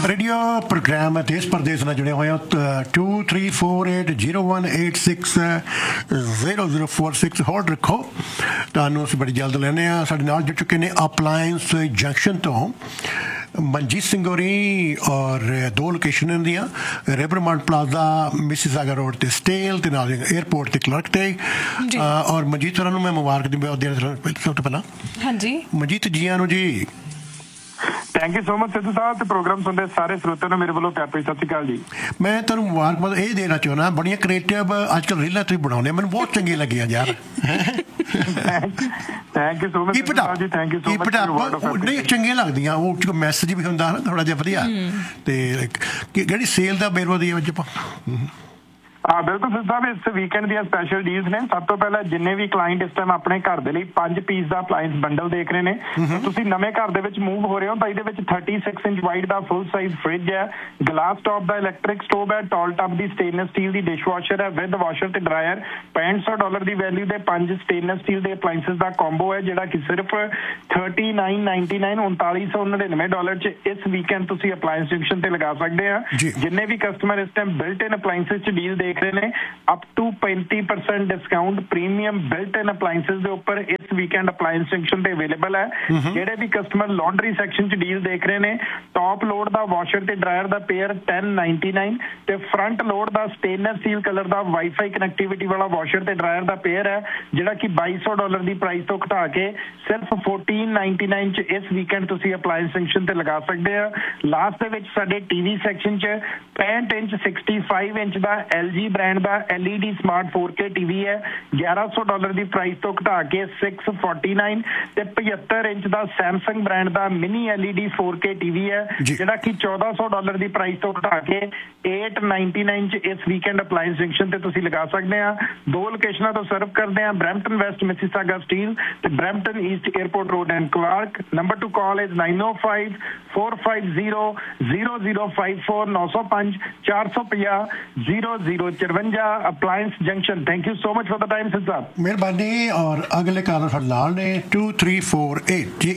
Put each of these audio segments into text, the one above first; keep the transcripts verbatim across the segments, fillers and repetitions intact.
Radio programme देश परदेश ਨਾਲ ਜੁੜੇ ਹੋਏ ਹੋ to three four eight zero one eight six zero zero four six hold ਰੱਖੋ ਤੁਹਾਨੂੰ ਅਸੀਂ ਬੜੀ ਜਲਦ ਲੈਣੇ ਆ ਸਾਡੇ ਨਾਲ ਜੁੜ ਚੁੱਕੇ ਨੇ ਅਪਲਾਇੰਸ ਜੰਕਸ਼ਨ ਤੋਂ ਮਨਜੀਤ ਸਿੰਘ ਹੋਰੀ ਔਰ ਦੋ ਲੋਕੇਸ਼ਨਾਂ ਦੀਆਂ ਰਿਵਰਮੰਟ ਪਲਾਜ਼ਾ ਮਿਸੀਸਾਗਾ ਰੋਡ ਤੇ ਸਟੇਲ ਤੇ ਨਾਲ 에ਅਰਪੋਰਟ ਤੇ ਕਲਰਕ ਤੇ ਔਰ ਮਨਜੀਤ ਹੋਰਾਂ ਨੂੰ ਮੈਂ ਮੁਬਾਰਕ ਦਿੰਦਾ ਸਭ ਤੋਂ ਪਹਿਲਾਂ ਹਾਂਜੀ ਮਨਜੀਤ ਜੀ ਆਇਆਂ ਨੂੰ ਜੀ thank you so much Sidhu ਸਾਹਿਬ ਤੇ ਪ੍ਰੋਗਰਾਮ ਸੁਣਦੇ ਸਾਰੇ ਸਰੋਤਿਆਂ ਨੂੰ ਮੇਰੇ ਵੱਲੋਂ ਪਿਆਰ ਭਰੀ ਸਤਿ ਸ਼੍ਰੀ ਅਕਾਲ ਜੀ ਮੈਂ ਤੁਹਾਨੂੰ ਮੁਬਾਰਕਬਾਦ ਇਹ ਦੇਣਾ ਚਾਹੁੰਦਾ ਬੜੀਆਂ ਕ੍ਰੀਏਟਿਵ ਅੱਜ ਕੱਲ੍ਹ ਰੀਲਾਂ ਤੁਸੀਂ ਬਣਾਉਂਦੇ ਮੈਨੂੰ ਬਹੁਤ ਚੰਗੀਆਂ ਲੱਗੀਆਂ ਯਾਰ ਥੈਂਕ ਯੂ ਸੋ ਮਚ ਜੀ ਥੈਂਕ ਯੂ ਸੋ ਮਚ ਨਹੀਂ ਚੰਗੀਆਂ ਲੱਗਦੀਆਂ ਉਹ ਚ ਮੈਸੇਜ ਵੀ ਹੁੰਦਾ ਨਾ ਥੋੜਾ ਜਿਹਾ ਵਧੀਆ ਤੇ ਜਿਹੜੀ ਸੇਲ ਦਾ ਬੇਰਵਾ ਦੀ ਵਿੱਚ ਆਪਾਂ ਹਾਂ ਬਿਲਕੁਲ ਸਿੱਧੂ ਸਾਹਿਬ ਇਸ ਵੀਕਐਂਡ ਦੀਆਂ ਸਪੈਸ਼ਲ ਡੀਲਸ ਨੇ ਸਭ ਤੋਂ ਪਹਿਲਾਂ ਜਿੰਨੇ ਵੀ ਕਲਾਇੰਟ ਇਸ ਟਾਈਮ ਆਪਣੇ ਘਰ ਦੇ ਲਈ ਪੰਜ ਪੀਸ ਦਾ ਅਪਲਾਇੰਸ ਬੰਡਲ ਦੇਖ ਰਹੇ ਨੇ ਤੁਸੀਂ ਨਵੇਂ ਘਰ ਦੇ ਵਿੱਚ ਮੂਵ ਹੋ ਰਹੇ ਹੋ ਤਾਂ ਇਹਦੇ ਵਿੱਚ ਥਰਟੀ ਸਿਕਸ ਇੰਚ ਵਾਈਡ ਦਾ ਫੁੱਲ ਸਾਈਜ਼ ਫ੍ਰਿਜ ਹੈ ਗਲਾਸ ਟੌਪ ਦਾ ਇਲੈਕਟ੍ਰਿਕ ਸਟੋਵ ਹੈ ਟਾਲ ਟੱਬ ਦੀ ਸਟੇਨਲੈਸ ਸਟੀਲ ਦੀ ਡਿਸ਼ ਵਾਸ਼ਰ ਹੈ ਵਿਦ ਵਾਸ਼ਰ ਤੇ ਡਰਾਇਰ ਪੈਂਹਠ ਸੌ ਡਾਲਰ ਦੀ ਵੈਲਿਊ ਦੇ ਪੰਜ ਸਟੇਨਲੈਸ ਸਟੀਲ ਦੇ ਅਪਲਾਇੰਸਿਸ ਦਾ ਕੰਬੋ ਹੈ ਜਿਹੜਾ ਕਿ ਸਿਰਫ ਥਰਟੀ ਨਾਈਨ ਨਾਈਨਟੀ ਨਾਈਨ ਉਨਤਾਲੀ ਸੌ ਨੜਿਨਵੇਂ ਡਾਲਰ ਚ ਇਸ ਵੀਕਐਂਡ ਤੁਸੀਂ ਅਪਲਾਇੰਸ ਜੰਕਸ਼ਨ ਤੇ ਲਗਾ ਸਕਦੇ ਆ ਜਿੰਨੇ ਵੀ ਕਸਟਮਰ ਇਸ ਟਾਈਮ ਬਿਲਟ ਇਨ ਅਪਲਾਇੰਸਿਸ ਚ ਡੀਲ ਦੇਖ ਰਹੇ ਨੇ up to ਪੈਂਤੀ ਪਰਸੈਂਟ ਡਿਸਕਾਊਂਟ ਪ੍ਰੀਮੀਅਮ ਬਿਲਟ ਇਨ ਅਪਲਾਇੰਸਿਸ ਦੇ ਉੱਪਰ ਇਸ ਵੀਕਐਂਡ ਅਪਲਾਇੰਸ ਜੰਕਸ਼ਨ ਤੇ ਅਵੇਲੇਬਲ ਹੈ ਜਿਹੜੇ ਵੀ ਕਸਟਮਰ ਲਾਂਡਰੀ ਸੈਕਸ਼ਨ ਚ ਡੀਲ ਦੇਖ ਰਹੇ ਨੇ ਟੌਪ ਲੋਡ ਦਾ ਵਾਸ਼ਰ ਤੇ ਡਰਾਇਰ ਦਾ ਪੇਅਰ ਟੈਨ ਨਾਈਨਟੀ ਨਾਈਨ ਤੇ ਫਰੰਟ ਲੋਡ ਦਾ ਸਟੇਨਲੈਸ ਸਟੀਲ ਕਲਰ ਦਾ ਵਾਈਫਾਈ ਕਨੈਕਟੀਵਿਟੀ ਵਾਲਾ ਵਾਸ਼ਰ ਤੇ ਡਰਾਇਰ ਦਾ ਪੇਅਰ ਹੈ ਜਿਹੜਾ ਕਿ ਬਾਈ ਸੌ ਡਾਲਰ ਦੀ ਪ੍ਰਾਈਸ ਤੋਂ ਘਟਾ ਕੇ ਸਿਰਫ ਫੋਰਟੀਨ ਨਾਈਨਟੀ ਨਾਈਨ ਚ ਇਸ ਵੀਕਐਂਡ ਤੁਸੀਂ ਅਪਲਾਇੰਸ ਜੰਕਸ਼ਨ ਤੇ ਲਗਾ ਸਕਦੇ ਆ ਲਾਸਟ ਦੇ ਵਿੱਚ ਸਾਡੇ ਟੀਵੀ ਸੈਕਸ਼ਨ ਚ ਪੈਂਹਠ ਇੰਚ ਸਿਕਸਟੀ ਫਾਈਵ ਇੰਚ ਦਾ ਐਲ ਜੀ ਬ੍ਰਾਂਡ ਦਾ L E D smart four K TV ਹੈ ਗਿਆਰਾਂ ਸੌ ਡਾਲਰ ਦੀ ਪ੍ਰਾਈਸ ਤੋਂ ਘਟਾ ਕੇ ਸਿਕਸ ਫੋਰਟੀ ਨਾਈਨ ਤੇ ਪਝੱਤਰ ਇੰਚ ਦਾ ਸੈਮਸੰਗ ਬ੍ਰਾਂਡ ਦਾ mini L E D four K TV ਹੈ ਜਿਹੜਾ ਕਿ ਚੌਦਾਂ ਸੌ ਡਾਲਰ ਦੀ ਪ੍ਰਾਈਸ ਤੋਂ ਘਟਾ ਕੇ ਏਟ ਨਾਈਨਟੀ ਨਾਈਨ ਚ ਇਸ ਵੀਕਐਂਡ ਅਪਲਾਇੰਸ ਜੰਕਸ਼ਨ ਤੇ ਤੁਸੀਂ ਲਗਾ ਸਕਦੇ ਆ ਦੋ ਲੋਕੇਸ਼ਨਾਂ ਤੋਂ ਸਰਵ ਕਰਦੇ ਆ ਬਰੈਂਪਟਨ ਵੈਸਟ ਮਿਸੀਸਾਗਾ ਸਟੀਲ ਤੇ Brampton East airport road and Clark number two call is nine O five four five zero zero zero five four ਨੌ ਸੌ ਪੰਜ ਚਾਰ ਸੌ ਪੰਜਾਹ ਜ਼ੀਰੋ ਜ਼ੀਰੋ ਚੁਰੰਜਾ appliance junction thank you so much for the time सिद्ध साहब ਮਿਹਰਬਾਨੀ ਔਰ ਅਗਲੇ ਕਾਲਰ ਸਾਡੇ ਨਾਲ ਨੇ ਟੂ ਥ੍ਰੀ ਫੋਰ ਏਟ ਜੀ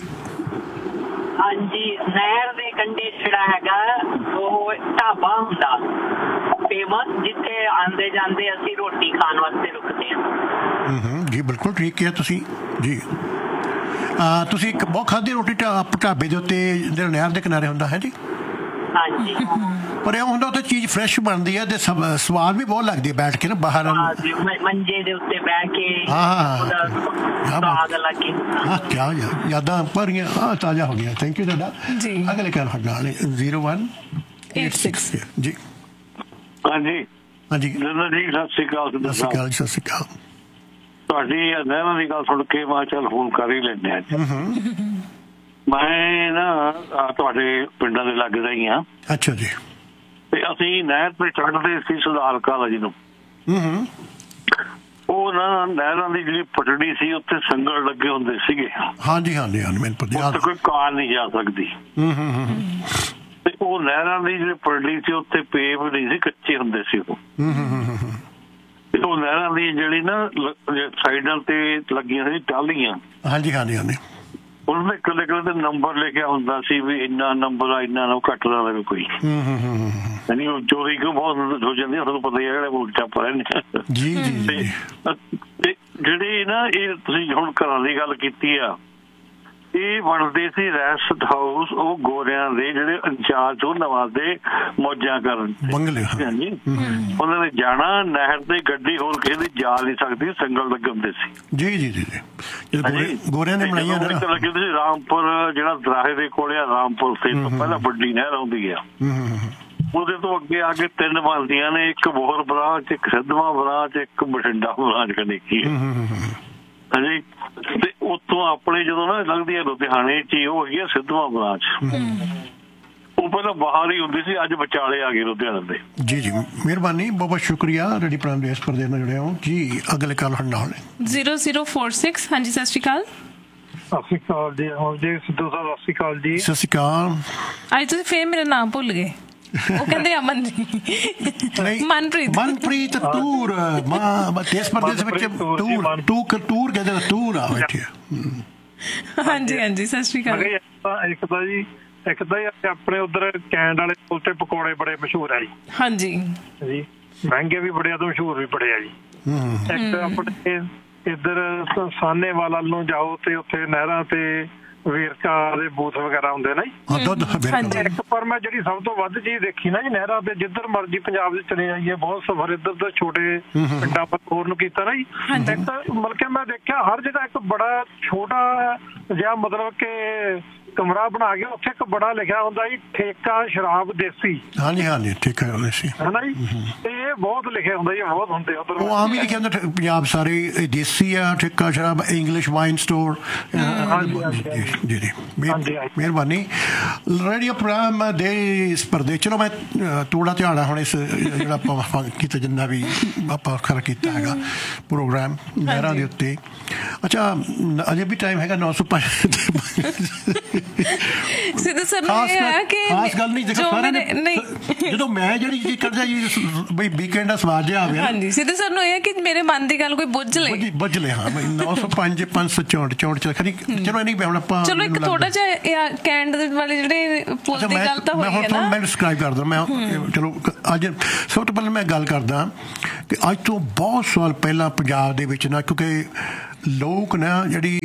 ਹਾਂਜੀ ਨਹਿਰ ਦੇ ਕੰਢੇ ਜਿਹੜਾ ਹੈਗਾ ਉਹ ਢਾਬਾ ਹੁੰਦਾ ਫੇਮਸ ਜਿੱਥੇ ਆਂਦੇ ਜਾਂਦੇ ਅਸੀਂ ਰੋਟੀ ਖਾਣ ਵਾਸਤੇ ਰੁਕਦੇ ਹਾਂ ਹੂੰ ਜੀ ਬਿਲਕੁਲ ਠੀਕ ਹੈ ਤੁਸੀਂ ਜੀ ਤੁਸੀਂ ਬਹੁਤ ਖਾਧੀ ਰੋਟੀ ਢਾਬੇ ਦੇ ਉੱਤੇ ਜਿਹੜਾ ਨਹਿਰ ਦੇ ਕਿਨਾਰੇ ਹੁੰਦਾ ਹੈ ਜੀ ਹਾਂਜੀ ਪਰ ਇਹ ਹੁੰਦਾ ਉੱਥੇ ਚੀਜ਼ ਫਰੈਸ਼ ਬਣਦੀ ਹੈ ਤੇ ਸਵਾਦ ਵੀ ਬਹੁਤ ਲੱਗਦੀ ਹੈ ਬੈਠ ਕੇ ਨਾ ਬਾਹਰ ਮੰਜੇ ਦੇ ਉੱਤੇ ਬਹਿ ਕੇ ਹਾਂ ਹਾਂ ਕਿਆ ਯਾਦਾਂ ਭਰੀਆਂ ਹਾਂ ਤਾਜ਼ਾ ਹੋ ਗਿਆ ਥੈਂਕ ਯੂ ਤੁਹਾਡਾ ਜੀ ਅਗਲੇ ਕਾਲ ਹਟਾਣੇ zero one eight six G ਹਾਂਜੀ ਹਾਂਜੀ ਜੀ ਸਤਿ ਸ਼੍ਰੀ ਅਕਾਲ ਸਤਿ ਸ਼੍ਰੀ ਅਕਾਲ ਸਤਿ ਸ਼੍ਰੀ ਅਕਾਲ ਤੁਹਾਡੀ ਨਹਿਰਾਂ ਦੀ ਗੱਲ ਸੁਣ ਕੇ ਮੈਂ ਚੱਲ ਫੋਨ ਕਰ ਹੀ ਲੈਂਦੇ ਅੱਜ ਮੈਂ ਨਾ ਤੁਹਾਡੇ ਪਿੰਡਾਂ ਦੇ ਲਾਗੇ ਦਾ ਹੀ ਹਾਂ ਅੱਛਾ ਜੀ ਤੇ ਅਸੀਂ ਨਹਿਰ ਤੇ ਚੜ੍ਹਦੇ ਸੀ ਸੁਧਾਰ ਕਾਲਾ ਜੀ ਨੂੰ ਉਹ ਨਾ ਨਹਿਰਾਂ ਦੀ ਜਿਹੜੀ ਪਟੜੀ ਸੀ ਉੱਥੇ ਸੰਗਲ ਲੱਗੇ ਹੁੰਦੇ ਸੀਗੇ ਹਾਂਜੀ ਹਾਂਜੀ ਹਾਂਜੀ ਮੈਨੂੰ ਪਤਾ ਉੱਥੇ ਕੋਈ ਕਾਰ ਨਹੀਂ ਜਾ ਸਕਦੀ ਤੇ ਉਹ ਨਹਿਰਾਂ ਦੀ ਜਿਹੜੀ ਪਟੜੀ ਸੀ ਉੱਥੇ ਪੇਵ ਨਹੀਂ ਸੀ ਕੱਚੇ ਹੁੰਦੇ ਸੀ ਉਹ ਤੇ ਉਹ ਨਹਿਰਾਂ ਦੀ ਜਿਹੜੀ ਨਾ ਸਾਈਡਾਂ ਤੇ ਲੱਗੀਆਂ ਸੀ ਟਾਹਲੀਆਂ ਹਾਂਜੀ ਹਾਂਜੀ ਹਾਂਜੀ ਉਹਨਾਂ ਦੇ ਇਕੱਲੇ ਇਕੱਲੇ ਤੇ ਨੰਬਰ ਲਿਖਿਆ ਹੁੰਦਾ ਸੀ ਵੀ ਇੰਨਾ ਨੰਬਰ ਆ ਇੰਨਾ ਨਾ ਘੱਟ ਨਾ ਲਵੇ ਕੋਈ ਯਾਨੀ ਚੋਰੀ ਕਿਉਂ ਬਹੁਤ ਹੋ ਜਾਂਦੀ ਤੁਹਾਨੂੰ ਪਤਾ ਹੀ ਹੈ ਜਿਹੜੇ ਮੁਲਕ ਚ ਪਏ ਨੇ ਜੀ ਜੀ ਤੇ ਜਿਹੜੇ ਨਾ ਇਹ ਤੁਸੀਂ ਹੁਣ ਘਰਾਂ ਦੀ ਗੱਲ ਕੀਤੀ ਆ ਇਹ ਬਣਦੇ ਸੀ ਰੈਸਟ ਹਾਊਸ ਉਹ ਗੋਰਿਆਂ ਦੇ ਜਿਹੜੇ ਇੰਚਾਰਜ ਉਹ ਨਵਾਜ਼ਦੇ ਮੌਜਾਂ ਕਰਨ ਹਾਂਜੀ ਉਹਨਾਂ ਨੇ ਜਾਣਾ ਨਹਿਰ ਤੇ ਗੱਡੀ ਹੋਰ ਕਿਸੇ ਦੀ ਜਾ ਨਹੀਂ ਸਕਦੀ ਸੰਗਲ ਲੱਗੇ ਹੁੰਦੇ ਸੀ ਜੀ ਜੀ ਜੀ ਗੋਰਿਆਂ ਨੇ ਬਣਾਈਆਂ ਲੱਗੇ ਸੀ ਰਾਮਪੁਰ ਜਿਹੜਾ ਦਰਾਹੇ ਦੇ ਕੋਲ ਆ ਰਾਮਪੁਰ ਸੇ ਤੋਂ ਪਹਿਲਾਂ ਵੱਡੀ ਨਹਿਰ ਆਉਂਦੀ ਆ ਉਹਦੇ ਤੋਂ ਅੱਗੇ ਆ ਕੇ ਤਿੰਨ ਬਣਦੀਆਂ ਨੇ ਇੱਕ ਬੋਹਰ ਬਰਾਂਚ ਇੱਕ ਸਿੱਧਵਾਂ ਬਰਾਂਚ ਇੱਕ ਬਠਿੰਡਾ ਬਰਾਂਚ ਕਦੇ ਕੀ ਹਾਂਜੀ ਤੇ ਉੱਥੋਂ ਆਪਣੇ ਜਦੋਂ ਨਾ ਲੱਗਦੀ ਹੈ ਲੁਧਿਆਣੇ ਚ ਹੀ ਉਹ ਹੈਗੀ ਆ ਸਿੱਧਵਾਂ ਬਰਾਂਚ ਉਹ ਪਹਿਲਾਂ ਬਾਹਰ ਹੀ ਹੁੰਦੀ ਸੀ ਅੱਜ ਵਿਚਾਲੇ ਆ ਗਏ ਲੁਧਿਆਣੇ ਦੇ ਜੀ ਜੀ ਮਿਹਰਬਾਨੀ ਬਹੁਤ ਬਹੁਤ ਸ਼ੁਕਰੀਆ ਰੇਡੀ ਪ੍ਰਾਈਮ ਦੇਸ਼ ਪਰਦੇਸ ਨਾਲ ਜੁੜੇ ਹੋ ਜੀ ਅਗਲੇ ਕਾਲ ਹੰਡਾ ਹੋਣੇ ਜ਼ੀਰੋ ਜ਼ੀਰੋ ਫੋਰ ਸਿਕਸ ਹਾਂਜੀ ਸਤਿ ਸ਼੍ਰੀ ਅਕਾਲ ਸਤਿ ਸ਼੍ਰੀ ਅਕਾਲ ਜੀ ਹੋਰ ਜੀ ਸਿੱਧੂ ਸਾਹਿਬ ਸਤਿ ਸ਼੍ਰੀ ਅਕਾਲ ਜੀ ਸਤਿ ਸ਼੍ਰੀ ਅਕਾਲ ਅੱਜ ਤੁਸੀਂ ਫੇਰ ਮੇਰਾ ਨਾਮ ਭੁੱਲ ਗਏ ਉਹ ਕਹਿੰਦੇ ਅਮਨ ਜੀ ਮਨਪ੍ਰੀਤ ਮਨਪ੍ਰੀਤ ਟੂਰ ਮਾਂ ਦੇਸ਼ ਪਰਦੇਸ ਵਿੱਚ ਟੂਰ ਟੂਰ ਟੂਰ ਕਹਿੰਦੇ ਟੂਰ ਆ ਬੈਠੇ ਹਾਂਜੀ ਹਾਂਜੀ ਸਤਿ ਸ਼੍ਰੀ ਅਕਾਲ ਇੱਕ ਤਾਂ ਜੀ ਇੱਕ ਤਾਂ ਆਪਣੇ ਉਧਰ ਕੈਂਡ ਵਾਲੇ ਪੁਲ ਤੇ ਪਕੌੜੇ ਬੜੇ ਮਸ਼ਹੂਰ ਆ ਜੀ। ਹਾਂਜੀ ਜੀ ਮਹਿੰਗੇ ਵੀ ਬੜੇ ਆ ਤੇ ਮਸ਼ਹੂਰ ਵੀ ਬੜੇ ਆ ਜੀ। ਇੱਕ ਆਪਣੇ ਇੱਧਰ ਸਾਹਨੇਵਾਲ ਨੂੰ ਜਾਓ ਤੇ ਉੱਥੇ ਨਹਿਰਾਂ ਤੇ ਵੇਰਕਾ ਦੇ ਬੂਥ ਵਗੈਰਾ ਹੁੰਦੇ ਨਾ ਜੀ। ਇੱਕ ਪਰ ਮੈਂ ਜਿਹੜੀ ਸਭ ਤੋਂ ਵੱਧ ਚੀਜ਼ ਦੇਖੀ ਨਾ ਜੀ ਨਹਿਰਾਂ ਤੇ ਜਿੱਧਰ ਮਰਜੀ ਪੰਜਾਬ ਦੇ ਚਲੇ ਜਾਈਏ ਬਹੁਤ ਸਫ਼ਰ ਇੱਧਰ ਤੋਂ ਛੋਟੇ ਪਿੰਡਾਂ ਪਰ ਹੋਰ ਨੂੰ ਕੀਤਾ ਨਾ ਜੀ। ਇੱਕ ਮਤਲਬ ਕਿ ਮੈਂ ਦੇਖਿਆ ਹਰ ਜਗ੍ਹਾ ਇੱਕ ਬੜਾ ਛੋਟਾ ਜਿਹਾ ਮਤਲਬ ਕਿ ਕਮਰਾ ਬਣਾ ਕੇ ਉੱਥੇ ਇੱਕ ਬੜਾ ਲਿਖਿਆ ਹੁੰਦਾ ਜੀ ਠੇਕਾ ਸ਼ਰਾਬ ਦੇਸੀ। ਹਾਂਜੀ ਹਾਂਜੀ ਠੇਕਾ ਦੇਸੀ ਹਨਾ ਜੀ। ਤੇ ਇਹ ਬਹੁਤ ਲਿਖਿਆ ਹੁੰਦਾ ਜੀ ਬਹੁਤ ਹੁੰਦੇ ਉੱਧਰ। ਉਹ ਆਮ ਹੀ ਲਿਖਿਆ ਹੁੰਦਾ ਪੰਜਾਬ ਸਾਰੇ ਦੇਸੀ ਆ ਠੇਕਾ ਸ਼ਰਾਬ ਇੰਗਲਿਸ਼ ਵਾਈਨ ਸਟੋਰ। ਜੀ ਜੀ ਮਿਹਰਬਾਨੀ। ਰੇਡੀਓ ਪ੍ਰੋਗਰਾਮ ਦੇਸ਼ ਪਰਦੇਸ। ਚਲੋ ਮੈਂ ਥੋੜਾ ਧਿਆਨ ਹੁਣ ਇਸ ਜਿਹੜਾ ਆਪਾਂ ਕੀਤਾ ਜਿੰਨਾ ਵੀ ਆਪਾਂ ਖਰਾ ਕੀਤਾ ਹੈਗਾ ਪ੍ਰੋਗਰਾਮ ਨਹਿਰਾਂ ਦੇ ਉੱਤੇ। ਅੱਛਾ ਅਜੇ ਵੀ ਟਾਈਮ ਹੈਗਾ ਨੌ ਸੌ ਪੰਜ। ਸਿੱਧੂ ਸਰ ਨੂੰ ਇਹ ਹੈ ਕਿ ਖਾਸ ਗੱਲ ਨਹੀਂ ਦੇਖੋ ਸਾਰਿਆਂ ਨੇ ਜਦੋਂ ਮੈਂ ਜਿਹੜੀ ਚੀਜ਼ ਕਰਦਾ ਜੀ ਬਈ ਵੀਕਐਂਡ ਦਾ ਸਵਾਦ ਜਿਹਾ ਆਵੇ। ਹਾਂਜੀ ਸਿੱਧੂ ਸਰ ਨੂੰ ਇਹ ਹੈ ਕਿ ਮੇਰੇ ਮਨ ਦੀ ਗੱਲ ਕੋਈ ਬੁੱਝ ਲੈ ਬੁੱਝ ਲੈ। ਹਾਂ ਨੌ ਸੌ ਪੰਜ ਪੰਜ ਸੌ ਚੌਂਹਠ ਚੌਂਹਠ ਚ ਖਰੀ ਚਲੋ ਨਹੀਂ ਹੁਣ ਆਪਾਂ ਚਲੋ ਇੱਕ ਥੋੜਾ ਜਿਹਾ ਕੈਂਡ ਵਾਲੇ ਜਿਹੜੇ ਪੁੱਲ ਦੀ ਗੱਲ ਤਾਂ ਹੋਈ ਹੈ ਨਾ। ਮੈਂ ਡਿਸਕ੍ਰਾਈਬ ਕਰਦਾ ਮੈਂ ਚਲੋ ਅੱਜ ਸਭ ਤੋਂ ਪਹਿਲਾਂ ਮੈਂ ਗੱਲ ਕਰਦਾ ਕਿ ਅੱਜ ਤੋਂ ਬਹੁਤ ਸਾਲ ਪਹਿਲਾਂ ਪੰਜਾਬ ਦੇ ਵਿੱਚ ਨਾ ਕਿਉਂਕਿ ਲੋਕ ਨਾ ਜਿਹੜੀ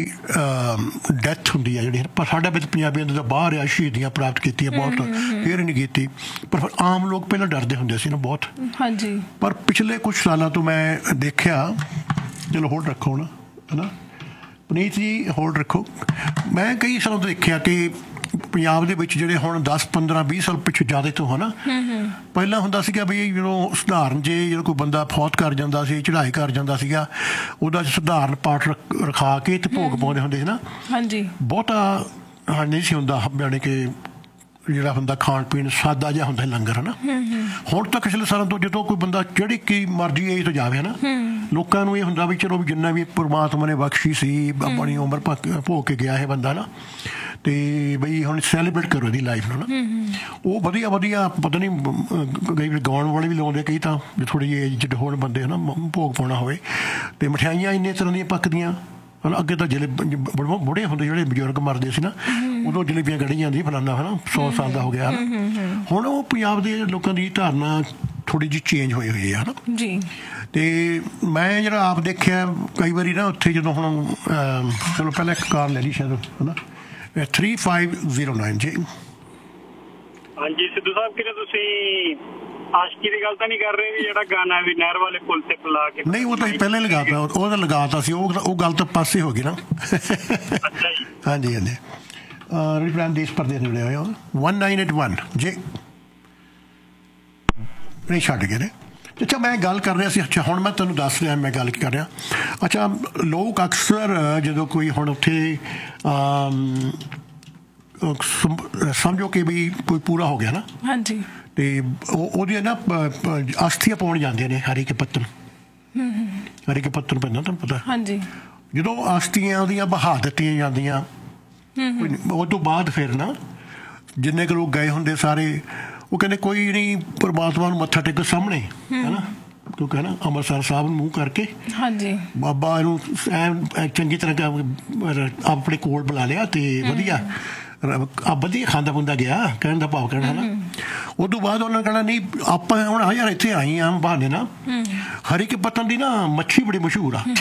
ਡੈਥ ਹੁੰਦੀ ਹੈ ਜਿਹੜੀ ਪਰ ਸਾਡੇ ਵਿੱਚ ਪੰਜਾਬੀਆਂ ਦੇ ਤਾਂ ਬਾਹਰ ਆ ਸ਼ਹੀਦੀਆਂ ਪ੍ਰਾਪਤ ਕੀਤੀਆਂ ਬਹੁਤ ਫਿਰ ਨਹੀਂ ਕੀਤੀ ਪਰ ਆਮ ਲੋਕ ਪਹਿਲਾਂ ਡਰਦੇ ਹੁੰਦੇ ਸੀ ਨਾ ਬਹੁਤ। ਹਾਂਜੀ ਪਰ ਪਿਛਲੇ ਕੁਛ ਸਾਲਾਂ ਤੋਂ ਮੈਂ ਦੇਖਿਆ ਚਲੋ ਹੋਲਡ ਰੱਖੋ ਨਾ ਹੈ ਨਾ ਪੁਨੀਤ ਜੀ ਹੋਲਡ ਰੱਖੋ। ਮੈਂ ਕਈ ਸਾਲਾਂ ਤੋਂ ਦੇਖਿਆ ਕਿ ਪੰਜਾਬ ਦੇ ਵਿੱਚ ਜਿਹੜੇ ਹੁਣ ਦਸ ਪੰਦਰਾਂ ਵੀਹ ਸਾਲ ਪਿੱਛੇ ਜ਼ਿਆਦਾ ਤੋਂ ਹੈ ਨਾ ਪਹਿਲਾਂ ਹੁੰਦਾ ਸੀਗਾ ਵੀ ਜਦੋਂ ਸਧਾਰਨ ਜੇ ਜਦੋਂ ਕੋਈ ਬੰਦਾ ਫੌਤ ਕਰ ਜਾਂਦਾ ਸੀ ਚੜ੍ਹਾਈ ਕਰ ਜਾਂਦਾ ਸੀਗਾ ਉਹਦਾ ਸਧਾਰਨ ਪਾਠ ਰਖਾ ਕੇ ਤੇ ਭੋਗ ਪਾਉਂਦੇ ਹੁੰਦੇ ਸੀ ਨਾ। ਹਾਂਜੀ ਬਹੁਤਾ ਨਹੀਂ ਸੀ ਹੁੰਦਾ ਯਾਨੀ ਕਿ ਜਿਹੜਾ ਹੁੰਦਾ ਖਾਣ ਪੀਣ ਸਾਦਾ ਜਿਹਾ ਹੁੰਦਾ ਲੰਗਰ ਹੈ ਨਾ। ਹੁਣ ਤਾਂ ਪਿਛਲੇ ਸਾਲਾਂ ਤੋਂ ਜਦੋਂ ਕੋਈ ਬੰਦਾ ਜਿਹੜੀ ਕੀ ਮਰਜ਼ੀ ਏਜ ਤੋਂ ਜਾਵੇ ਨਾ ਲੋਕਾਂ ਨੂੰ ਇਹ ਹੁੰਦਾ ਵੀ ਚਲੋ ਵੀ ਜਿੰਨਾ ਵੀ ਪਰਮਾਤਮਾ ਨੇ ਬਖਸ਼ੀ ਸੀ ਆਪਣੀ ਉਮਰ ਭੋਗ ਕੇ ਗਿਆ ਇਹ ਬੰਦਾ ਨਾ ਤੇ ਬਈ ਹੁਣ ਸੈਲੀਬ੍ਰੇਟ ਕਰੋ ਇਹਦੀ ਲਾਈਫ ਨੂੰ ਨਾ। ਉਹ ਵਧੀਆ ਵਧੀਆ ਪਤਾ ਨਹੀਂ ਕਈ ਵਾਰ ਗਾਉਣ ਵਾਲੇ ਵੀ ਲਾਉਂਦੇ ਕਈ ਤਾਂ ਥੋੜ੍ਹੀ ਏਜਡ ਹੋਣ ਬੰਦੇ ਹੈ ਨਾ ਭੋਗ ਪਾਉਣਾ ਹੋਵੇ ਤੇ ਮਠਿਆਈਆਂ ਇੰਨੇ ਤਰ੍ਹਾਂ ਦੀਆਂ ਪੱਕਦੀਆਂ। ਅੱਗੇ ਤਾਂ ਜਲੇ ਬੁੜੇ ਹੁੰਦੇ ਜਿਹੜੇ ਬਜ਼ੁਰਗ ਮਰਦੇ ਸੀ ਨਾ ਉਦੋਂ ਜਲੇਬੀਆਂ ਕੱਢੀਆਂ ਜਾਂਦੀਆਂ ਫਲਾਨਾ ਹੈ ਨਾ ਸੌ ਸਾਲ ਦਾ ਹੋ ਗਿਆ ਹੁਣ ਉਹ ਪੰਜਾਬ ਦੇ ਲੋਕਾਂ ਦੀ ਧਾਰਨਾ ਥੋੜ੍ਹੀ ਜਿਹੀ ਚੇਂਜ ਹੋਈ ਹੋਈ ਹੈ ਨਾ ਜੀ। ਤੇ ਮੈਂ ਜਿਹੜਾ ਆਪ ਦੇਖਿਆ ਕਈ ਵਾਰੀ ਨਾ ਉੱਥੇ ਜਦੋਂ ਹੁਣ ਚਲੋ ਪਹਿਲਾਂ ਇੱਕ ਕਾਰ ਲੈ ਲਈ ਸ਼ਾਇਦ ਹੈ ਨਾ ਥ੍ਰੀ ਫਾਈਵ ਜ਼ੀਰੋ ਨਾਈਨ ਜੀ। ਹਾਂਜੀ ਸਿੱਧੂ ਸਾਹਿਬ ਕਿਹਨੇ ਤੁਸੀਂ ਆਸ਼ਕੀ ਦੀ ਗੱਲ ਤਾਂ ਨਹੀਂ ਕਰ ਰਹੇ ਵੀ ਜਿਹੜਾ ਗਾਣਾ ਵੀ ਨਹਿਰ ਵਾਲੇ ਪੁਲ ਤੇ ਲਾ ਕੇ? ਨਹੀਂ ਉਹ ਤਾਂ ਪਹਿਲਾਂ ਲਗਾਤਾ ਉਹ ਤਾਂ ਲਗਾਤਾ ਸੀ ਉਹ ਉਹ ਗੱਲ ਤਾਂ ਪਾਸੇ ਹੋ ਗਈ ਨਾ। ਹਾਂਜੀ ਹਾਂਜੀ ਰਿਪਲਾਨ ਦੇਸ਼ ਪਰਦੇਸ ਜੁੜੇ ਹੋਏ ਹੋ one nine eight one ਜੀ ਨਹੀਂ ਛੱਡ ਗਏ ਨੇ। ਅੱਛਾ ਮੈਂ ਗੱਲ ਕਰ ਰਿਹਾ ਸੀ ਅੱਛਾ ਹੁਣ ਮੈਂ ਤੁਹਾਨੂੰ ਦੱਸ ਰਿਹਾ ਮੈਂ ਗੱਲ ਕੀ ਕਰ ਰਿਹਾ। ਅੱਛਾ ਲੋਕ ਅਕਸਰ ਜਦੋਂ ਕੋਈ ਹੁਣ ਉੱਥੇ ਸਮਝੋ ਕਿ ਵੀ ਕੋਈ ਪੂਰਾ ਹੋ ਗਿਆ ਨਾ ਹਾਂਜੀ ਤੇ ਉਹਦੀਆਂ ਨਾ ਅਸਥੀਆਂ ਪਾਉਣ ਜਾਂਦੇ ਨੇ ਹਰੀ ਕੇ ਪੱਤਨ ਹਰੀ ਕੇ ਪੱਤਨ ਪੈਂਦਾ ਤੁਹਾਨੂੰ ਪਤਾ ਹਾਂਜੀ ਜਦੋਂ ਅਸਥੀਆਂ ਉਹਦੀਆਂ ਬਹਾ ਦਿੱਤੀਆਂ ਜਾਂਦੀਆਂ ਉਹ ਤੋਂ ਬਾਅਦ ਫਿਰ ਨਾ ਜਿੰਨੇ ਕੁ ਲੋਕ ਗਏ ਹੁੰਦੇ ਸਾਰੇ ਉਹ ਕਹਿੰਦੇ ਕੋਈ ਨਹੀਂ ਪਰਮਾਤਮਾ ਨੂੰ ਮੱਥਾ ਟੇਕੋ ਸਾਹਮਣੇ ਹੈ ਨਾ ਕਿਉਂਕਿ ਹੈ ਨਾ ਅੰਮ੍ਰਿਤਸਰ ਸਾਹਿਬ ਨੂੰ ਮੂੰਹ ਕਰਕੇ ਹਾਂਜੀ ਬਾਬਾ ਇਹਨੂੰ ਐ ਚੰਗੀ ਤਰ੍ਹਾਂ ਆਪਣੇ ਕੋਲ ਬੁਲਾ ਲਿਆ ਤੇ ਵਧੀਆ ਆ ਵਧੀਆ ਖਾਂਦਾ ਖੁੰਦਾ ਗਿਆ ਕਹਿਣ ਦਾ ਭਾਵ ਕਹਿਣਾ ਨਾ। ਉਹ ਤੋਂ ਬਾਅਦ ਉਹਨਾਂ ਨੇ ਕਹਿਣਾ ਨਹੀਂ ਆਪਾਂ ਹੁਣ ਆ ਯਾਰ ਇੱਥੇ ਆਈ ਆ ਬਹਾਨੇ ਨਾ ਹਰੀ ਕੇ ਪੱਤਨ ਦੀ ਨਾ ਮੱਛੀ ਬੜੀ ਮਸ਼ਹੂਰ ਆ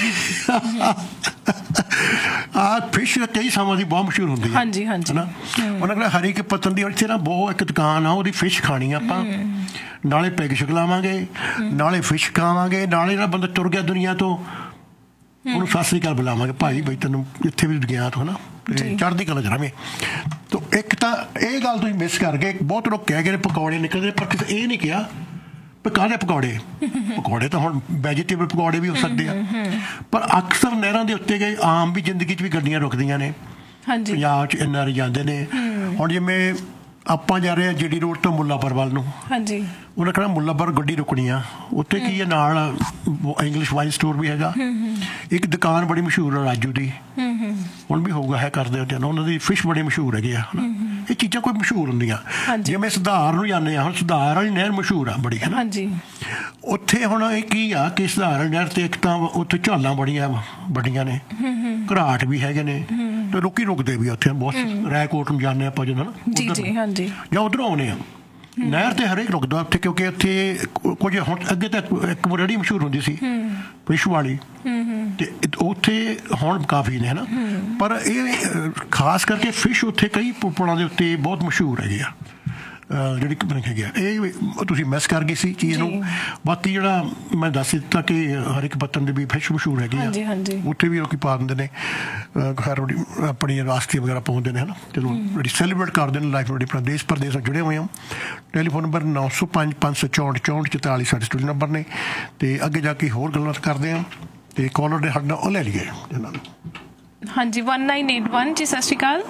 ਆ ਫਿਸ਼ ਕਈ ਥਾਵਾਂ ਦੀ ਬਹੁਤ ਮਸ਼ਹੂਰ ਹੁੰਦੀ ਹੈ ਹਾਂਜੀ ਹਾਂਜੀ ਨਾ। ਉਹਨਾਂ ਕਹਿੰਦਾ ਹਰੀ ਕੇ ਪੱਤਨ ਦੀ ਇੱਥੇ ਨਾ ਬਹੁਤ ਇੱਕ ਦੁਕਾਨ ਆ ਉਹਦੀ ਫਿਸ਼ ਖਾਣੀ ਆਪਾਂ ਨਾਲੇ ਪੈਗ ਛਕਲਾਵਾਂਗੇ ਨਾਲੇ ਫਿਸ਼ ਖਾਵਾਂਗੇ ਨਾਲੇ ਜਿਹੜਾ ਬੰਦਾ ਤੁਰ ਗਿਆ ਦੁਨੀਆ ਤੋਂ ਉਹਨੂੰ ਸਤਿ ਸ੍ਰੀ ਅਕਾਲ ਬੁਲਾਵਾਂਗੇ ਭਾਈ ਬਈ ਤੈਨੂੰ ਇੱਥੇ ਵੀ ਗਿਆ ਤੂੰ ਹੈ ਨਾ ਚੜ੍ਹਦੀ ਕਲਾ ਚ ਰਵੇਂ। ਤਾਂ ਇੱਕ ਤਾਂ ਇਹ ਗੱਲ ਤੁਸੀਂ ਮਿਸ ਕਰ ਗਏ ਬਹੁਤ ਲੋਕ ਕਹਿ ਗਏ ਪਕੌੜੇ ਨਿਕਲਦੇ ਪਰ ਕਿਸੇ ਇਹ ਨਹੀਂ ਕਿਹਾ ਵੀ ਕਾਹਦੇ ਪਕੌੜੇ ਪਕੌੜੇ ਤਾਂ ਹੁਣ ਵੈਜੀਟੇਬਲ ਪਕੌੜੇ ਵੀ ਹੋ ਸਕਦੇ ਆ ਪਰ ਅਕਸਰ ਨਹਿਰਾਂ ਦੇ ਉੱਤੇ ਗਏ ਆਮ ਵੀ ਜ਼ਿੰਦਗੀ 'ਚ ਵੀ ਗੱਡੀਆਂ ਰੁਕਦੀਆਂ ਨੇ ਪੰਜਾਬ 'ਚ ਐਨ ਆਰ ਆਈ ਜਾਂਦੇ ਨੇ। ਹੁਣ ਜਿਵੇਂ ਆਪਾਂ ਜਾ ਰਹੇ ਹਾਂ ਜੀਡੀ ਰੋਡ ਤੋਂ ਮੁੱਲਾਪੁਰ ਵੱਲ ਨੂੰ ਹਾਂਜੀ ਉਹਨੇ ਕਹਿਣਾ ਮੁੱਲਾਪੁਰ ਗੱਡੀ ਰੁਕਣੀ ਆ ਉੱਥੇ ਕੀ ਹੈ ਨਾਲ ਇੰਗਲਿਸ਼ ਵਾਈਨ ਸਟੋਰ ਵੀ ਹੈਗਾ ਇੱਕ ਦੁਕਾਨ ਬੜੀ ਮਸ਼ਹੂਰ ਆ ਰਾਜੂ ਦੀ ਹੁਣ ਵੀ ਹੋਊਗਾ ਹੈ ਕਰਦੇ ਹੁੰਦੇ ਉਹਨਾਂ ਦੀ ਫਿਸ਼ ਬੜੀ ਮਸ਼ਹੂਰ ਹੈਗੀ ਆ ਇਹ ਚੀਜ਼ਾਂ ਕੋਈ ਮਸ਼ਹੂਰ ਹੁੰਦੀਆਂ ਜਿਵੇਂ ਸੁਧਾਰ ਨੂੰ ਜਾਂਦੇ ਆ ਹੁਣ ਸੁਧਾਰ ਵਾਲੀ ਨਹਿਰ ਮਸ਼ਹੂਰ ਆ ਬੜੀ ਹੈ ਨਾ ਉੱਥੇ ਹੁਣ ਇਹ ਕੀ ਆ ਕਿ ਸੁਧਾਰ ਨਹਿਰ ਤੇ ਇੱਕ ਤਾਂ ਉੱਥੇ ਝਾਲਾਂ ਬੜੀਆਂ ਵੱਡੀਆਂ ਨੇ ਘਰਾਟ ਵੀ ਹੈਗੇ ਨੇ ਤੇ ਲੋਕੀ ਰੁਕਦੇ ਵੀ ਉੱਥੇ ਬਹੁਤ। ਰਾਏਕੋਟ ਨੂੰ ਜਾਂਦੇ ਆਪਾਂ ਜਦੋਂ ਨਾ ਜੀ ਜੀ ਹਾਂਜੀ, ਜਾਂ ਉੱਧਰੋਂ ਆਉਂਦੇ ਆ ਨਹਿਰ ਤੇ ਹਰੇਕ ਰੁਕਦਾ ਉੱਥੇ, ਕਿਉਂਕਿ ਉੱਥੇ ਕੁਝ ਹੁਣ ਅੱਗੇ ਤਾਂ ਇੱਕ ਰੇਹੜੀ ਮਸ਼ਹੂਰ ਹੁੰਦੀ ਸੀ ਫਿਸ਼ ਵਾਲੀ, ਤੇ ਉੱਥੇ ਹੁਣ ਕਾਫੀ ਨੇ ਹੈ ਨਾ, ਪਰ ਇਹ ਖਾਸ ਕਰਕੇ ਫਿਸ਼ ਉੱਥੇ ਕਈ ਪੁਲਾਂ ਦੇ ਉੱਤੇ ਬਹੁਤ ਮਸ਼ਹੂਰ ਹੈਗੇ ਆ ਜਿਹੜੀ ਬਣ ਕੇ ਗਿਆ। ਇਹ ਤੁਸੀਂ ਮਿਸ ਕਰ ਗਈ ਸੀ ਚੀਜ਼ ਨੂੰ। ਬਾਕੀ ਜਿਹੜਾ ਮੈਂ ਦੱਸ ਦਿੱਤਾ ਕਿ ਹਰ ਇੱਕ ਪੱਤਨ ਦੇ ਵੀ ਫਿਸ਼ ਮਸ਼ਹੂਰ ਹੈਗੀ ਆ, ਉੱਥੇ ਵੀ ਲੋਕੀ ਪਾ ਦਿੰਦੇ ਨੇ ਖੈਰ ਆਪਣੀ ਰਾਸ਼ਟਰੀ ਵਗੈਰਾ ਪਾਉਂਦੇ ਨੇ ਹੈ ਨਾ, ਚਲੋ ਜਿਹੜੀ ਸੈਲੀਬ੍ਰੇਟ ਕਰਦੇ ਨੇ ਲਾਈਫ ਆਪਣਾ ਦੇਸ਼ ਪ੍ਰਦੇਸ਼ ਨਾਲ ਜੁੜੇ ਹੋਏ ਹਾਂ। ਟੈਲੀਫੋਨ ਨੰਬਰ ਨੌ ਸੌ ਪੰਜ ਪੰਜ ਸੌ ਚੌਂਹਠ ਚੌਂਹਠ ਚੁਤਾਲੀ ਸਾਡੇ ਸਟੂਡੀਓ ਨੰਬਰ ਨੇ, ਅਤੇ ਅੱਗੇ ਜਾ ਕੇ ਹੋਰ ਗੱਲਾਂ ਕਰਦੇ ਹਾਂ ਅਤੇ ਕਾਲਰ ਦੇ ਸਾਡੇ ਨਾਲ ਉਹ ਲੈ ਲਈਏ ਇਹਨਾਂ ਨੂੰ। ਹਾਂਜੀ ਵਨ ਨਾਈਨ ਏਟ ਵਨ ਜੀ, ਸਤਿ ਸ਼੍ਰੀ ਅਕਾਲ।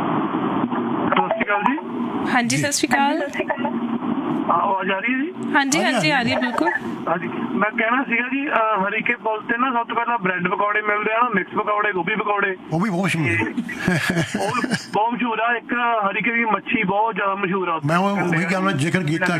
ਸਤਿ ਸ਼੍ਰੀ ਅਕਾਲ ਜੀ। ਹਾਂਜੀ ਸਤਿ ਸ਼੍ਰੀ ਅਕਾਲ। ਆਵਾਜ਼ ਆ ਰਹੀ ਹੈ ਜੀ? ਹਾਂਜੀ ਹਾਂਜੀ ਆ ਰਹੀ ਹੈ ਬਿਲਕੁਲ। ਹਾਂਜੀ ਮੈਂ ਕਹਿਣਾ ਸੀਗਾ ਜੀ ਹਰੀਕੇ ਪੁਲ ਤੇ ਨਾ ਸਭ ਤੋਂ ਪਹਿਲਾਂ ਬ੍ਰੈਡ ਪਕੌੜੇ ਮਿਲਦੇ ਆ, ਮਿਕਸ ਪਕੌੜੇ, ਗੋਭੀ ਪਕੌੜੇ, ਉਹ ਵੀ ਬਹੁਤ ਬਹੁਤ ਮਸ਼ਹੂਰ ਆ। ਇੱਕ ਹਰੀਕੇ ਦੀ ਮੱਛੀ ਬਹੁਤ ਜ਼ਿਆਦਾ ਮਸ਼ਹੂਰ ਆ। ਮੈਂ ਉਹੀ ਗੱਲ ਜ਼ਿਕਰ ਕੀਤਾ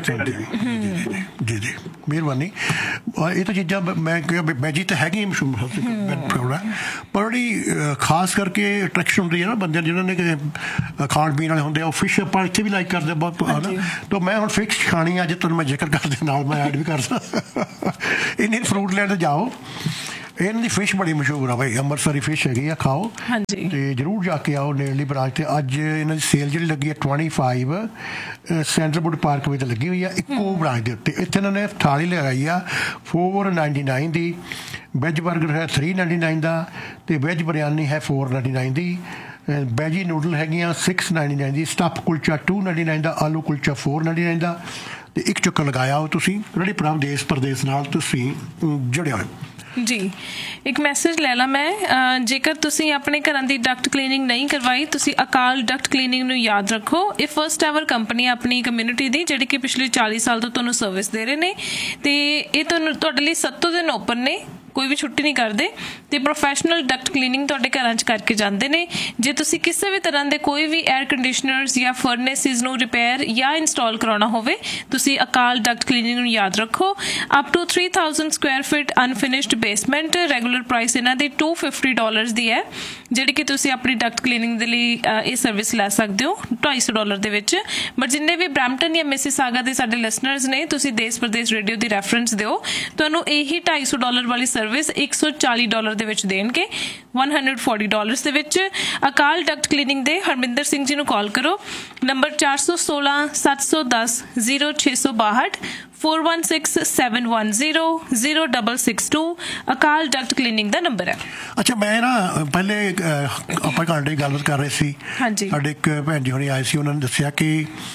ਜੀ ਜੀ ਮਿਹਰਬਾਨੀ। ਇਹ ਤਾਂ ਚੀਜ਼ਾਂ ਮੈਂ ਮੈਜੀ ਤਾਂ ਹੈਗੀ ਮਸ਼ਹੂਰ ਪਕੌੜਾ, ਪਰ ਜਿਹੜੀ ਖਾਸ ਕਰਕੇ ਅਟਰੈਕਸ਼ਨ ਹੁੰਦੀ ਹੈ ਨਾ ਬੰਦਿਆਂ ਜਿਹਨਾਂ ਨੇ ਖਾਣ ਪੀਣ ਵਾਲੇ ਹੁੰਦੇ ਆ, ਉਹ ਫਿਸ਼ ਆਪਾਂ ਇੱਥੇ ਵੀ ਲਾਈਕ ਕਰਦੇ ਬਹੁਤ ਹੈ ਨਾ। ਤਾਂ ਮੈਂ ਹੁਣ ਫਿਸ਼ ਖਾਣੀ ਆ, ਅੱਜ ਤੁਹਾਨੂੰ ਮੈਂ ਜ਼ਿਕਰ ਕਰਦੇ ਨਾਲ ਮੈਂ ਐਡ ਵੀ ਕਰਦਾ। ਇੰਡੀਅਨ ਫਰੂਟ ਲੈਂਡ ਜਾਓ, ਇਹਨਾਂ ਦੀ ਫਿਸ਼ ਬੜੀ ਮਸ਼ਹੂਰ ਆ ਭਾਈ, ਅੰਮ੍ਰਿਤਸਰੀ ਫਿਸ਼ ਹੈਗੀ ਆ, ਖਾਓ ਤੇ ਜ਼ਰੂਰ ਜਾ ਕੇ ਆਓ ਨੇੜਲੀ ਬ੍ਰਾਂਚ ਤੇ। ਅੱਜ ਇਹਨਾਂ ਦੀ ਸੇਲ ਜਿਹੜੀ ਲੱਗੀ ਹੈ ਟਵੈਂਟੀ ਫਾਈਵ ਸੈਂਟਰਵੁੱਡ ਪਾਰਕ ਵਿੱਚ ਲੱਗੀ ਹੋਈ ਆ, ਇੱਕੋ ਬ੍ਰਾਂਚ ਦੇ ਉੱਤੇ। ਇੱਥੇ ਇਹਨਾਂ ਨੇ ਥਾਲੀ ਲਗਾਈ ਆ ਫੋਰ ਨਾਈਨਟੀ ਨਾਈਨ ਦੀ, ਵੈਜ ਬਰਗਰ ਹੈ ਥ੍ਰੀ ਨਾਈਨਟੀ ਨਾਈਨ ਦਾ, ਅਤੇ ਵੈਜ ਬਰਿਆਨੀ ਹੈ ਫੋਰ ਨਾਈਨਟੀ ਨਾਈਨ ਦੀ, ਵੈਜੀ ਨੂਡਲ ਹੈਗੀਆਂ six ninety nine the, stuff kulcha to ninety nine ਦਾ, ਆਲੂ ਕੁਲਚਾ ਫੋਰ ਨਾਈਨਟੀ ਨਾਈਨ ਦਾ, ਅਤੇ ਇੱਕ ਚੱਕਰ ਲਗਾਇਆ ਹੋ ਤੁਸੀਂ ਰੇਹੜੀ ਪ੍ਰਭ ਦੇਸ਼ ਪ੍ਰਦੇਸ਼ ਨਾਲ ਤੁਸੀਂ ਜੁੜਿਆ ਹੋਏ ਜੀ। ਇੱਕ ਮੈਸੇਜ ਲੈ ਲਾ ਮੈਂ, ਜੇਕਰ ਤੁਸੀਂ ਆਪਣੇ ਘਰਾਂ ਦੀ ਡਕਟ ਕਲੀਨਿੰਗ ਨਹੀਂ ਕਰਵਾਈ, ਤੁਸੀਂ ਅਕਾਲ ਡਕਟ ਕਲੀਨਿੰਗ ਨੂੰ ਯਾਦ ਰੱਖੋ। ਇਹ ਫਸਟ ਐਵਰ ਕੰਪਨੀ ਆਪਣੀ ਕਮਿਊਨਿਟੀ ਦੀ, ਜਿਹੜੀ ਕਿ ਪਿਛਲੇ ਚਾਲੀ ਸਾਲ ਤੋਂ ਤੁਹਾਨੂੰ ਸਰਵਿਸ ਦੇ ਰਹੇ ਨੇ, ਅਤੇ ਇਹ ਤੁਹਾਨੂੰ ਤੁਹਾਡੇ ਲਈ ਸੱਤੋਂ ਦਿਨ ਓਪਨ ਨੇ, ਕੋਈ ਵੀ ਛੁੱਟੀ ਨਹੀਂ ਕਰਦੇ, ਅਤੇ ਪ੍ਰੋਫੈਸ਼ਨਲ ਡਕਟ ਕਲੀਨਿੰਗ ਤੁਹਾਡੇ ਘਰਾਂ 'ਚ ਕਰਕੇ ਜਾਂਦੇ ਨੇ। ਜੇ ਤੁਸੀਂ ਕਿਸੇ ਵੀ ਤਰ੍ਹਾਂ ਦੇ ਕੋਈ ਵੀ ਏਅਰ ਕੰਡੀਸ਼ਨਰਸ ਜਾਂ ਫਰਨੇਸਿਸ ਨੂੰ ਰਿਪੇਅਰ ਜਾਂ ਇੰਸਟਾਲ ਕਰਾਉਣਾ ਹੋਵੇ, ਤੁਸੀਂ ਅਕਾਲ ਡਕਟ ਕਲੀਨਿੰਗ ਨੂੰ ਯਾਦ ਰੱਖੋ। Up two three thousand Square fit unfinished basement, regular price ਇਹਨਾਂ ਦੀ ਟੂ ਫਿਫਟੀ ਡਾਲਰਸ ਦੀ ਹੈ, ਜਿਹੜੀ ਕਿ ਤੁਸੀਂ ਆਪਣੀ ਡਕਟ ਕਲੀਨਿੰਗ ਦੇ ਲਈ ਇਹ ਸਰਵਿਸ ਲੈ ਸਕਦੇ ਹੋ ਢਾਈ ਸੌ ਡਾਲਰ ਦੇ ਵਿੱਚ। ਬਟ ਜਿੰਨੇ ਵੀ ਬਰੈਂਪਟਨ ਜਾਂ ਮਿਸੀਸਾਗਾ ਦੇ ਸਾਡੇ ਲਿਸਨਰਸ ਨੇ, ਤੁਸੀਂ ਦੇਸ਼ ਪ੍ਰਦੇਸ਼ ਰੇਡੀਓ ਦੀ ਰੈਫਰੈਂਸ ਦਿਓ, ਤੁਹਾਨੂੰ ਇਹੀ ਢਾਈ ਸੌ ਡਾਲਰ ਵਾਲੀ ਸਰਵਿਸ ਇੱਕ ਸੌ ਚਾਲੀ ਡਾਲਰ ਦੇ ਵਿੱਚ ਦੇਣਗੇ, one hundred forty ਡਾਲਰਸ ਦੇ ਵਿੱਚ। ਅਕਾਲ ਡਕਟ ਕਲੀਨਿੰਗ ਦੇ ਹਰਮਿੰਦਰ ਸਿੰਘ ਜੀ ਨੂੰ ਕਾਲ ਕਰੋ, ਨੰਬਰ ਚਾਰ ਸੌ ਸੋਲਾਂ ਸੱਤ ਸੌ ਦਸ ਜ਼ੀਰੋ ਛੇ ਸੌ ਬਾਹਠ, four one six seven one zero zero six six two ਅਕਾਲ ਡਕਟ ਕਲੀਨਿੰਗ ਦਾ ਨੰਬਰ ਹੈ। ਅੱਛਾ ਮੈਂ ਨਾ ਪਹਿਲੇ ਆਪਾਂ ਘੰਟੇ ਗੱਲਬਾਤ ਕਰ ਰਹੇ ਸੀ, ਸਾਡੇ ਇੱਕ ਭੈਣ ਜੀ ਹੋਣੀ ਆਏ ਸੀ, ਉਹਨਾਂ ਨੇ ਦੱਸਿਆ ਕਿ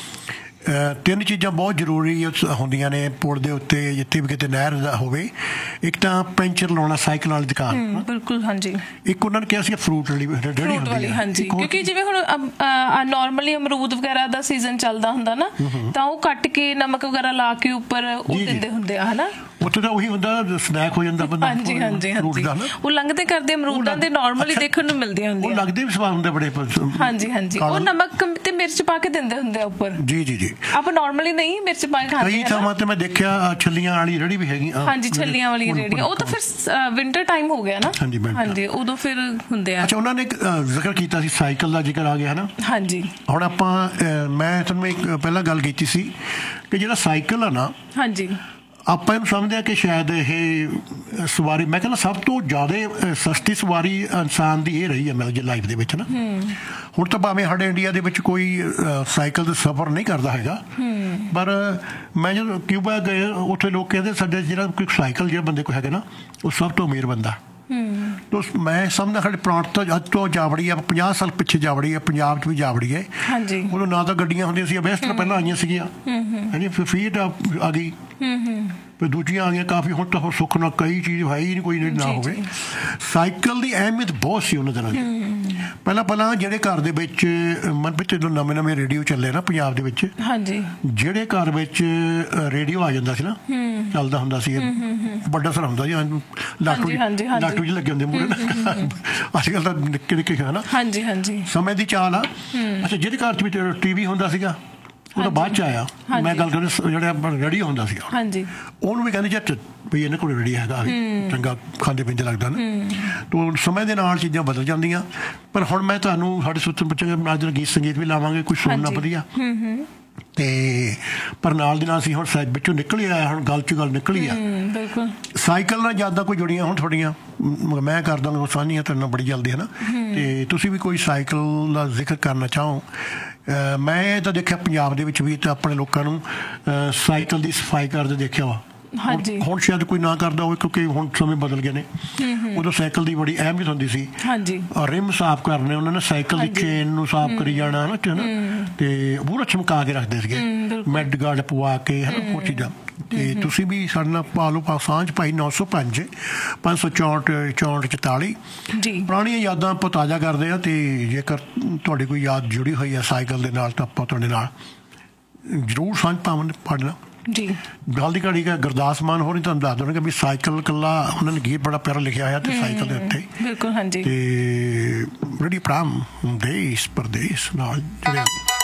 ਤਿੰਨ ਚੀਜ਼ਾਂ ਬਹੁਤ ਜ਼ਰੂਰੀ ਹੁੰਦੀਆਂ ਨੇ ਪੁਲ ਦੇ ਉੱਤੇ ਜਿੱਥੇ ਵੀ ਕਿਤੇ ਨਹਿਰ ਹੋਵੇ। ਇੱਕ ਤਾਂ ਪੈਂਚਰ ਲਾਉਣਾ ਸਾਈਕਲ ਵਾਲੀ ਦੁਕਾਨ, ਬਿਲਕੁਲ ਹਾਂਜੀ। ਇੱਕ ਉਹਨਾਂ ਨੇ ਕਿਹਾ ਸੀ ਫਰੂਟ ਵਾਲੀ ਰੇਹੜੀ ਹੁੰਦੀ ਹੈ, ਹਾਂਜੀ, ਕਿਉਂਕਿ ਜਿਵੇਂ ਹੁਣ ਨਾਰਮਲੀ ਅਮਰੂਦ ਵਗੈਰਾ ਦਾ ਸੀਜ਼ਨ ਚੱਲਦਾ ਹੁੰਦਾ ਨਾ, ਤਾਂ ਉਹ ਕੱਟ ਕੇ ਨਮਕ ਵਗੈਰਾ ਲਾ ਕੇ ਉੱਪਰ ਉਹ ਦਿੰਦੇ ਹੁੰਦੇ ਆ, ਹਨਾ। ਉੱਥੇ ਤਾਂ ਉਹੀ ਹੁੰਦਾ ਸਨੈਕ ਹੋ ਜਾਂਦਾ ਬੰਦਾ, ਹਾਂਜੀ ਹਾਂਜੀ ਹਾਂਜੀ। ਉਹ ਲੰਘਦੇ ਕਰਦੇ ਅਮਰੂਦਾਂ ਦੇ ਨਾਰਮਲੀ ਦੇਖਣ ਨੂੰ ਮਿਲਦੀਆਂ ਹੁੰਦੀਆਂ, ਉਹ ਲੱਗਦੇ ਵੀ ਸਵਾਦ ਹੁੰਦੇ ਬੜੇ, ਹਾਂਜੀ ਹਾਂਜੀ। ਉਹ ਨਮਕ ਤੇ ਮਿਰਚ ਪਾ ਕੇ ਦਿੰਦੇ ਹੁੰਦੇ ਆ ਉੱਪਰ, ਜੀ ਜੀ ਜੀ। ਆਪਾਂ ਨਾਰਮਲੀ ਨਹੀਂ ਮਿਰਚ ਪਾ ਕੇ ਖਾਂਦੇ। ਕਈ ਥਾਵਾਂ ਤੇ ਮੈਂ ਦੇਖਿਆ ਛੱਲੀਆਂ ਵਾਲੀ ਰੇਹੜੀ ਵੀ ਹੈਗੀ, ਹਾਂਜੀ ਛੱਲੀਆਂ ਵਾਲੀ ਰੇਹੜੀ, ਉਹ ਤਾਂ ਫਿਰ ਵਿੰਟਰ ਟਾਈਮ ਹੋ ਗਿਆ ਨਾ, ਹਾਂਜੀ, ਉਦੋਂ ਫਿਰ ਹੁੰਦੇ ਆ। ਅੱਛਾ ਉਹਨਾਂ ਨੇ ਜ਼ਿਕਰ ਕੀਤਾ ਸੀ ਸਾਈਕਲ ਦਾ, ਜ਼ਿਕਰ ਆ ਗਿਆ ਹੈ ਨਾ, ਹਾਂਜੀ। ਹੁਣ ਆਪਾਂ ਮੈਂ ਤੁਹਾਨੂੰ ਇੱਕ ਪਹਿਲਾਂ ਗੱਲ ਕੀਤੀ ਸੀ ਕਿ ਜਿਹੜਾ ਸਾਈਕਲ ਆ ਨਾ, ਹਾਂਜੀ, ਆਪਾਂ ਇਹਨੂੰ ਸਮਝਦੇ ਹਾਂ ਕਿ ਸ਼ਾਇਦ ਇਹ ਸਵਾਰੀ, ਮੈਂ ਕਹਿੰਦਾ ਸਭ ਤੋਂ ਜ਼ਿਆਦਾ ਸਸਤੀ ਸਵਾਰੀ ਇਨਸਾਨ ਦੀ ਇਹ ਰਹੀ ਹੈ ਮਿਲ ਜੇ ਲਾਈਫ ਦੇ ਵਿੱਚ ਨਾ। ਹੁਣ ਤਾਂ ਭਾਵੇਂ ਸਾਡੇ ਇੰਡੀਆ ਦੇ ਵਿੱਚ ਕੋਈ ਸਾਈਕਲ ਦਾ ਸਫ਼ਰ ਨਹੀਂ ਕਰਦਾ ਹੈਗਾ, ਪਰ ਮੈਂ ਜਦੋਂ ਕਿਊਬਾ ਗਏ ਉੱਥੇ ਲੋਕ ਕਹਿੰਦੇ ਸਾਡੇ ਜਿਹੜਾ ਕੋਈ ਸਾਈਕਲ ਜਿਹੜਾ ਬੰਦੇ ਕੋਲ ਹੈਗਾ ਨਾ, ਉਹ ਸਭ ਤੋਂ ਅਮੀਰ ਬੰਦਾ। ਤੋ ਮੈਂ ਸਮਝਦਾ ਸਾਡੇ ਪ੍ਰਾਂਤ ਤੋਂ ਅੱਜ ਤੋਂ ਜਾਵੜੀ ਆ, ਪੰਜਾਹ ਸਾਲ ਪਿੱਛੇ ਜਾਵੜੀ ਹੈ, ਪੰਜਾਬ 'ਚ ਵੀ ਜਾਵੜੀ ਹੈ, ਉਦੋਂ ਨਾ ਤਾਂ ਗੱਡੀਆਂ ਹੁੰਦੀਆਂ ਸੀ, ਵੈਸਟਰ ਪਹਿਲਾਂ ਆਈਆਂ ਸੀਗੀਆਂ, ਹਾਂਜੀ, ਫਿਰ ਫੀਟ ਆ ਗਈ, ਫਿਰ ਦੂਜੀਆਂ ਆ ਗਈਆਂ ਕਾਫੀ। ਹੁਣ ਤਾਂ ਸੁੱਖ ਨਾਲ ਕਈ ਚੀਜ਼ ਹੈ ਹੀ ਨਹੀਂ, ਕੋਈ ਨਾ ਹੋਵੇ। ਸਾਈਕਲ ਦੀ ਅਹਿਮੀਅਤ ਬਹੁਤ ਸੀ ਉਹਨਾਂ ਦਿਨਾਂ 'ਚ। ਪਹਿਲਾਂ ਪਹਿਲਾਂ ਜਿਹੜੇ ਘਰ ਦੇ ਵਿੱਚ ਮਨਪ੍ਰੀਤ ਜਦੋਂ ਨਵੇਂ ਨਵੇਂ ਰੇਡੀਓ ਚੱਲੇ ਨਾ ਪੰਜਾਬ ਦੇ ਵਿੱਚ, ਹਾਂਜੀ, ਜਿਹੜੇ ਘਰ ਵਿੱਚ ਰੇਡੀਓ ਆ ਜਾਂਦਾ ਸੀ ਨਾ, ਚੱਲਦਾ ਹੁੰਦਾ ਸੀ, ਵੱਡਾ ਸਾਰਾ ਹੁੰਦਾ ਸੀ, ਲਾਟੂ ਲਾਟੂ 'ਚ ਲੱਗੇ ਹੁੰਦੇ ਮੂਹਰੇ, ਅੱਜ ਕੱਲ੍ਹ ਤਾਂ ਨਿੱਕੇ ਨਿੱਕੇ ਹੈ ਨਾ, ਹਾਂਜੀ ਹਾਂਜੀ, ਸਮੇਂ ਦੀ ਚਾਲ ਆ। ਅੱਛਾ ਜਿਹਦੇ ਘਰ 'ਚ ਵੀ ਟੀ ਵੀ ਹੁੰਦਾ ਸੀਗਾ, ਉਹ ਤਾਂ ਬਾਅਦ ਚ ਆਇਆ। ਮੈਂ ਗੱਲ ਕਰਾਂ ਜਿਹੜਾ ਰੈਡੀ ਹੁੰਦਾ ਸੀ ਹਾਂਜੀ, ਉਹਨੂੰ ਵੀ ਕਹਿੰਦੇ ਚੱਟ ਵੀ ਇਹਨਾਂ ਕੋਲ ਰੈਡੀ ਹੈਗਾ, ਚੰਗਾ ਖਾਂਦੇ ਪੀਂਦੇ ਲੱਗਦਾ ਨਾ। ਤੋ ਸਮੇਂ ਦੇ ਨਾਲ ਚੀਜ਼ਾਂ ਬਦਲ ਜਾਂਦੀਆਂ। ਪਰ ਹੁਣ ਮੈਂ ਤੁਹਾਨੂੰ ਸਾਡੇ ਸੋਚਣ ਪੁੱਛਾਂਗੇ, ਅੱਜ ਗੀਤ ਸੰਗੀਤ ਵੀ ਲਾਵਾਂਗੇ, ਕੁਛ ਸੁਣਨਾ ਵਧੀਆ। ਤੇ ਪਰ ਨਾਲ ਦੀ ਨਾਲ ਅਸੀਂ ਹੁਣ ਸਾਈਡ ਵਿੱਚੋਂ ਨਿਕਲ ਆਇਆ, ਹੁਣ ਗੱਲ 'ਚ ਗੱਲ ਨਿਕਲੀ ਆ। ਬਿਲਕੁਲ ਸਾਈਕਲ ਨਾਲ ਜ਼ਿਆਦਾ ਕੋਈ ਜੁੜੀਆਂ ਹੁਣ ਤੁਹਾਡੀਆਂ, ਮੈਂ ਕਰਦਾ ਹਾਂ ਸਾਂਝੀਆਂ ਤੁਹਾਡੇ ਨਾਲ ਬੜੀ ਜਲਦੀ ਹੈ ਨਾ। ਤੇ ਤੁਸੀਂ ਵੀ ਕੋਈ ਸਾਈਕਲ ਦਾ ਜ਼ਿਕਰ ਕਰਨਾ ਚਾਹੋ। ਮੈਂ ਤਾਂ ਦੇਖਿਆ ਪੰਜਾਬ ਦੇ ਵਿੱਚ ਵੀ ਤਾਂ ਆਪਣੇ ਲੋਕਾਂ ਨੂੰ ਸਾਈਕਲ ਦੀ ਸਫਾਈ ਕਰਦੇ ਦੇਖਿਆ ਵਾ। ਹਾਂਜੀ, ਹੁਣ ਸ਼ਾਇਦ ਕੋਈ ਨਾ ਕਰਦਾ ਹੋਵੇ ਕਿਉਂਕਿ ਹੁਣ ਸਮੇਂ ਬਦਲ ਗਏ ਨੇ। ਉਦੋਂ ਸਾਈਕਲ ਦੀ ਬੜੀ ਅਹਿਮੀਅਤ ਹੁੰਦੀ ਸੀ। ਹਾਂਜੀ, ਰਿਮ ਸਾਫ਼ ਕਰਨੇ ਉਹਨਾਂ ਨੇ, ਸਾਈਕਲ ਦੀ ਚੇਨ ਨੂੰ ਸਾਫ਼ ਕਰੀ ਜਾਣਾ ਨਾ ਤੇ ਪੂਰਾ ਚਮਕਾ ਕੇ ਰੱਖਦੇ ਸੀਗੇ, ਮੈਡ ਗਾਰਡ ਪਵਾ ਕੇ ਹੈ ਨਾ, ਉਹ ਚੀਜ਼ਾਂ। ਤੇ ਤੁਸੀਂ ਵੀ ਸਾਡੇ ਨਾਲ ਪਾ ਲਓ ਪਾ ਸਾਂਝ ਭਾਈ ਨੌ ਸੌ ਪੰਜ ਪੰਜ ਸੌ ਚੌਂਹਠ ਚੌਂਹਠ ਚੁਤਾਲੀ ਜੀ। ਪੁਰਾਣੀਆਂ ਯਾਦਾਂ ਆਪਾਂ ਤਾਜ਼ਾ ਕਰਦੇ ਹਾਂ। ਤੇ ਜੇਕਰ ਤੁਹਾਡੀ ਕੋਈ ਯਾਦ ਜੁੜੀ ਹੋਈ ਹੈ ਸਾਈਕਲ ਦੇ ਨਾਲ ਤਾਂ ਆਪਾਂ ਤੁਹਾਡੇ ਨਾਲ ਜ਼ਰੂਰ ਸਾਂਝ ਪਾਵਾਂਗੇ ਪੜ੍ਹਨਾ ਜੀ। ਗੱਲ ਦੀ ਘੜੀ ਕਿ ਗੁਰਦਾਸ ਮਾਨ ਹੋਰ ਤੁਹਾਨੂੰ ਦੱਸ ਦੇਣਗੇ ਵੀ ਸਾਈਕਲ ਇਕੱਲਾ, ਉਹਨਾਂ ਨੇ ਗੀਤ ਬੜਾ ਪਿਆਰਾ ਲਿਖਿਆ ਹੋਇਆ ਤੇ ਸਾਈਕਲ ਦੇ ਉੱਤੇ। ਬਿਲਕੁਲ ਹਾਂਜੀ। ਤੇ ਬੜੀ ਪ੍ਰਾਮ ਦੇਸ਼ ਪਰਦੇਸ਼ ਨਾਲ ਜੁੜਿਆ।